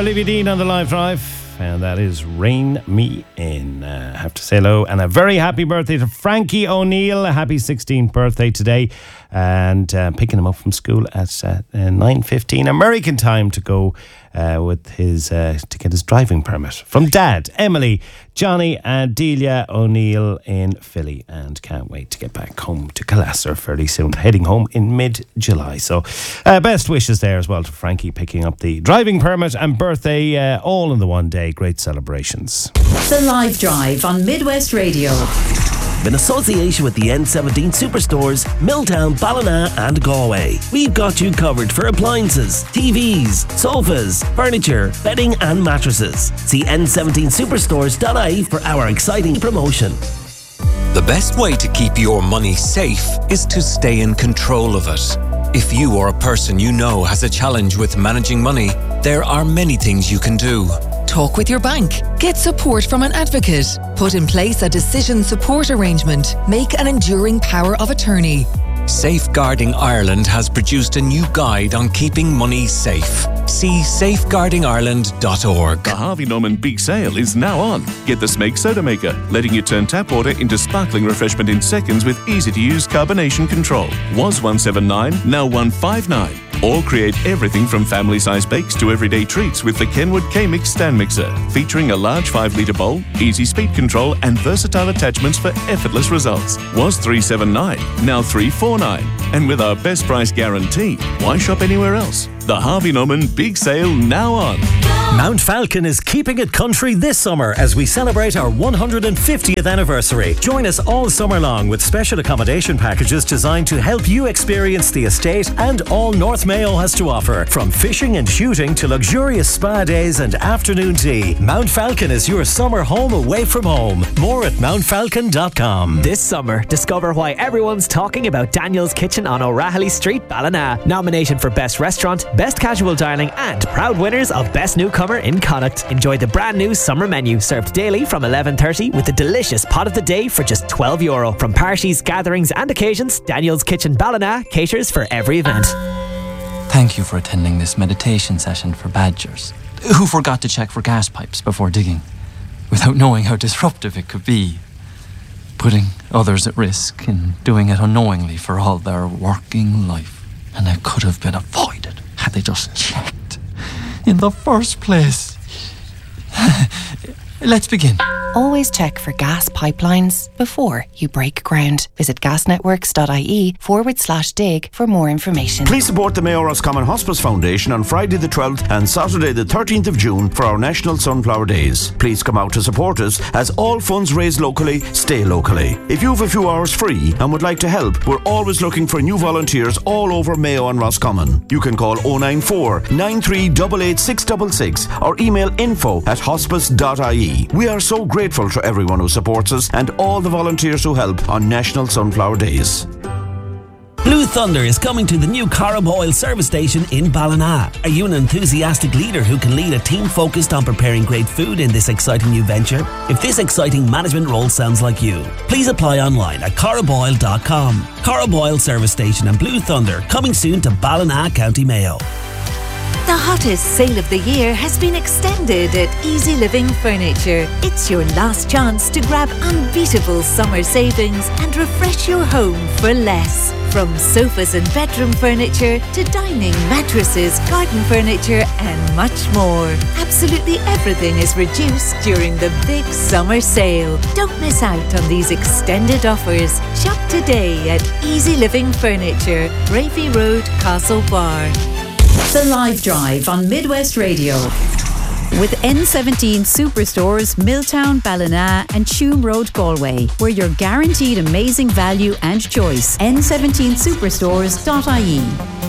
Olivia Dean on the live drive. And that is Rain Me In. I have to say hello and a very happy birthday to Frankie O'Neill. A happy 16th birthday today. And picking him up from school at 9:15 American time to go with his to get his driving permit from Dad, Emily, Johnny and Delia O'Neill in Philly, and can't wait to get back home to Calasser fairly soon, heading home in mid-July. So best wishes there as well to Frankie picking up the driving permit and birthday all in the one day. Great celebrations. The Live Drive on Midwest Radio. In association with the N17 Superstores, Milltown, Ballina and Galway. We've got you covered for appliances, TVs, sofas, furniture, bedding and mattresses. See n17superstores.ie for our exciting promotion. The best way to keep your money safe is to stay in control of it. If you or a person you know has a challenge with managing money, there are many things you can do. Talk with your bank. Get support from an advocate. Put in place a decision support arrangement. Make an enduring power of attorney. Safeguarding Ireland has produced a new guide on keeping money safe. See safeguardingireland.org. The Harvey Norman Big Sale is now on. Get the Smeg Soda Maker, letting you turn tap water into sparkling refreshment in seconds with easy-to-use carbonation control. Was $179, now $159. Or create everything from family-size bakes to everyday treats with the Kenwood K-Mix stand mixer, featuring a large 5-litre bowl, easy speed control and versatile attachments for effortless results. Was $379, now $349. And with our best price guarantee, why shop anywhere else? The Harvey Norman Big Sale now on. Mount Falcon is keeping it country this summer as we celebrate our 150th anniversary. Join us all summer long with special accommodation packages designed to help you experience the estate and all North Mayo has to offer. From fishing and shooting to luxurious spa days and afternoon tea, Mount Falcon is your summer home away from home. More at mountfalcon.com. This summer, discover why everyone's talking about Daniel's Kitchen on O'Rahilly Street, Ballina. Nominated for Best Restaurant, Best Casual Dining and proud winners of Best Newcomer in Connacht. Enjoy the brand new summer menu served daily from 11:30 with a delicious pot of the day for just €12. From parties, gatherings and occasions, Daniel's Kitchen Ballina caters for every event. Thank you for attending this meditation session for badgers who forgot to check for gas pipes before digging, without knowing how disruptive it could be, putting others at risk and doing it unknowingly for all their working life. And it could have been avoided had they just checked in the first place. Let's begin. Always check for gas pipelines before you break ground. Visit gasnetworks.ie/dig for more information. Please support the Mayo Roscommon Hospice Foundation on Friday the 12th and Saturday the 13th of June for our National Sunflower Days. Please come out to support us as all funds raised locally stay locally. If you have a few hours free and would like to help, we're always looking for new volunteers all over Mayo and Roscommon. You can call 094 9388 666 or email info@hospice.ie. We are so grateful to everyone who supports us and all the volunteers who help on National Sunflower Days. Blue Thunder is coming to the new Corrib Oil service station in Ballina. Are you an enthusiastic leader who can lead a team focused on preparing great food in this exciting new venture? If this exciting management role sounds like you, please apply online at corriboil.com. Corrib Oil service station and Blue Thunder coming soon to Ballina, County Mayo. The hottest sale of the year has been extended at Easy Living Furniture. It's your last chance to grab unbeatable summer savings and refresh your home for less. From sofas and bedroom furniture to dining, mattresses, garden furniture and much more. Absolutely everything is reduced during the big summer sale. Don't miss out on these extended offers. Shop today at Easy Living Furniture, Raffy Road, Castlebar. The Live Drive on Midwest Radio. With N17 Superstores, Milltown, Ballina and Tuam Road, Galway, where you're guaranteed amazing value and choice. N17superstores.ie.